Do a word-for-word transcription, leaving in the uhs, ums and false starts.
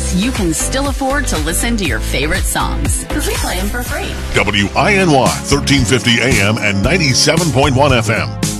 means you can still afford to listen to your favorite songs because we play them for free. W I N Y, thirteen fifty A M and ninety-seven point one F M.